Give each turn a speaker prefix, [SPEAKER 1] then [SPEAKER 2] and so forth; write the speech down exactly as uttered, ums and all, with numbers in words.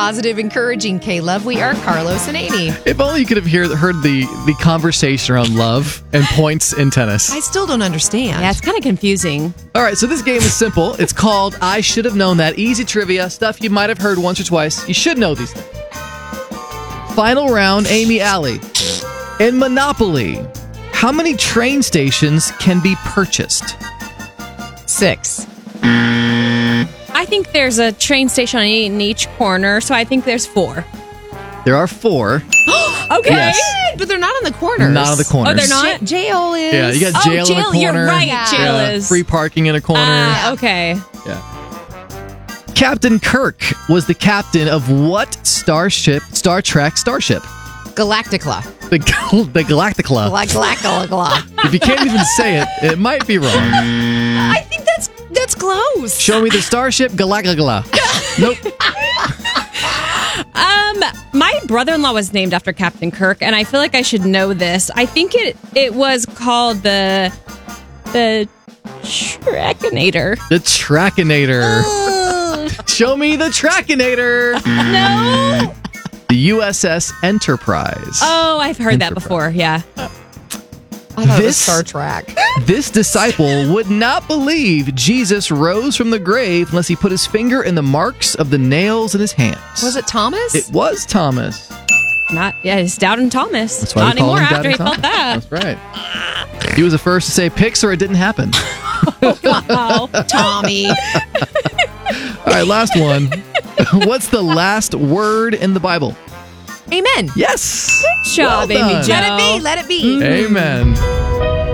[SPEAKER 1] positive, encouraging K-Love. We are Carlos and Amy.
[SPEAKER 2] If only you could have hear, heard the, the conversation around love and points in tennis.
[SPEAKER 1] I still don't understand.
[SPEAKER 3] Yeah, it's kind of confusing.
[SPEAKER 2] All right, so this game is simple. It's called I Should Have Known That. Easy trivia, stuff you might have heard once or twice. You should know these things. Final round, Amy Alley. In Monopoly, how many train stations can be purchased?
[SPEAKER 1] Six.
[SPEAKER 3] I think there's a train station in each corner, so I think there's four.
[SPEAKER 2] There are four.
[SPEAKER 3] Okay.
[SPEAKER 2] Yes.
[SPEAKER 1] But they're not on the corners.
[SPEAKER 2] Not on the corners.
[SPEAKER 3] Oh, they're not?
[SPEAKER 1] J- jail is.
[SPEAKER 2] Yeah, you got jail
[SPEAKER 3] oh, jail,
[SPEAKER 2] in a corner.
[SPEAKER 3] You're right.
[SPEAKER 1] Yeah.
[SPEAKER 3] Jail
[SPEAKER 2] Yeah,
[SPEAKER 3] is.
[SPEAKER 2] free parking in a corner.
[SPEAKER 3] Ah, okay.
[SPEAKER 2] Yeah. Captain Kirk was the captain of what starship, Star Trek starship?
[SPEAKER 1] Galacticla.
[SPEAKER 2] The, the Galacticla.
[SPEAKER 1] Gla- Galacticla.
[SPEAKER 2] If you can't even say it, it might be wrong.
[SPEAKER 1] I think that's that's close.
[SPEAKER 2] Show me the starship Galacticla. Nope.
[SPEAKER 3] Um, my brother-in-law was named after Captain Kirk, and I feel like I should know this. I think it it was called the the Trekinator.
[SPEAKER 2] The Trakinator. Show me the Trakinator.
[SPEAKER 3] No.
[SPEAKER 2] The U S S Enterprise.
[SPEAKER 3] Oh, I've heard that
[SPEAKER 2] Enterprise.
[SPEAKER 3] before. Yeah.
[SPEAKER 1] I thought it was
[SPEAKER 2] This-
[SPEAKER 1] Star Trek.
[SPEAKER 2] This disciple would not believe Jesus rose from the grave unless he put his finger in the marks of the nails in his hands.
[SPEAKER 1] Was it Thomas?
[SPEAKER 2] It was Thomas.
[SPEAKER 3] Not yeah. It's Doubting Thomas.
[SPEAKER 2] That's why
[SPEAKER 3] Not
[SPEAKER 2] we call
[SPEAKER 3] anymore
[SPEAKER 2] him
[SPEAKER 3] after he
[SPEAKER 2] Doubting
[SPEAKER 3] felt that.
[SPEAKER 2] Thomas. That's right. He was the first to say pics or it didn't happen.
[SPEAKER 3] Wow.
[SPEAKER 1] Tommy.
[SPEAKER 2] All right, last one. What's the last word in the Bible?
[SPEAKER 1] Amen.
[SPEAKER 2] Yes.
[SPEAKER 3] Good job,
[SPEAKER 2] Well
[SPEAKER 3] Amy
[SPEAKER 2] done.
[SPEAKER 3] Jo.
[SPEAKER 1] Let it be. Let it be.
[SPEAKER 2] Amen.